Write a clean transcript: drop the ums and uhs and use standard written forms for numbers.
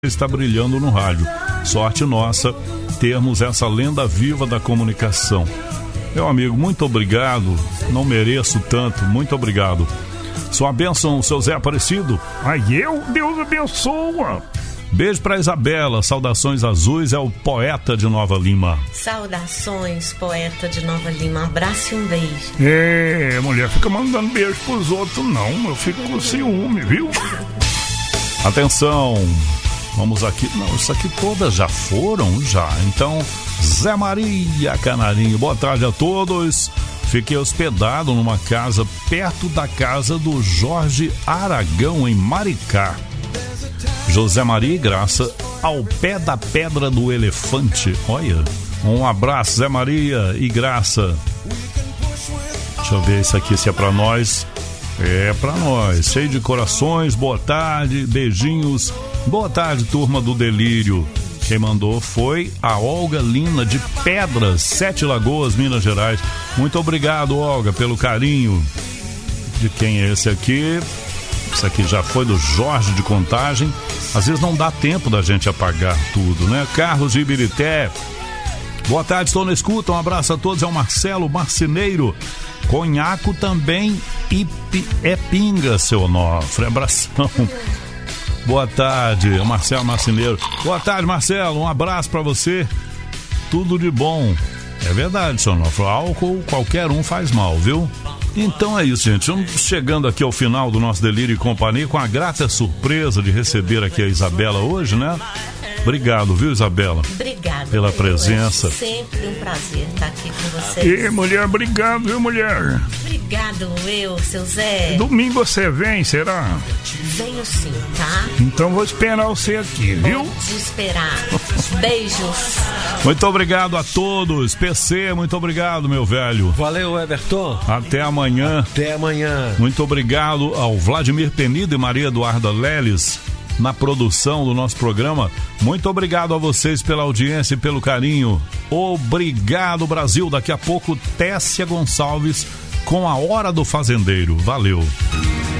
está brilhando no rádio. Sorte nossa termos essa lenda viva da comunicação. Meu amigo, muito obrigado. Não mereço tanto, muito obrigado. Sua bênção, seu Zé Aparecido. Deus abençoa. Beijo pra Isabela, saudações azuis, é o poeta de Nova Lima. Saudações, poeta de Nova Lima, abraço e um beijo. Mulher, fica mandando beijo pros outros não, eu fico com ciúme, viu? Atenção, vamos aqui, não, isso aqui todas já foram, já, então, Zé Maria Canarinho, boa tarde a todos. Fiquei hospedado numa casa perto da casa do Jorge Aragão, em Maricá. José Maria e Graça, ao pé da Pedra do Elefante. Olha, um abraço, Zé Maria e Graça. Deixa eu ver isso aqui, se é pra nós. É pra nós, cheio de corações, boa tarde, beijinhos. Boa tarde, turma do Delírio. Quem mandou foi a Olga Lina, de Pedras, 7 Lagoas, Minas Gerais. Muito obrigado, Olga, pelo carinho. De quem é esse aqui? Isso aqui já foi do Jorge de Contagem. Às vezes não dá tempo da gente apagar tudo, né? Carlos de Ibirité. Boa tarde, estou na escuta. Um abraço a todos. É o Marcelo Marcineiro. Conhaco também é pinga, seu Onofre. Abração. Boa tarde, é o Marcelo Marcineiro. Boa tarde, Marcelo. Um abraço pra você. Tudo de bom. É verdade, seu Onofre. Álcool, qualquer um faz mal, viu? Então é isso, gente. Vamos chegando aqui ao final do nosso Delírio e Companhia, com a grata surpresa de receber aqui a Isabela hoje, né? Obrigado, viu, Isabela? Obrigada pela presença. É sempre um prazer estar aqui com vocês. Mulher, obrigado, viu, mulher? Obrigado, seu Zé. Domingo você vem, será? Venho sim, tá? Então vou esperar você aqui, viu? Pode esperar. Beijos. Muito obrigado a todos. PC, muito obrigado, meu velho. Valeu, Everton. Até amanhã. Até amanhã. Muito obrigado ao Vladimir Penido e Maria Eduarda Leles na produção do nosso programa. Muito obrigado a vocês pela audiência e pelo carinho. Obrigado, Brasil. Daqui a pouco, Tessia Gonçalves com a Hora do Fazendeiro. Valeu.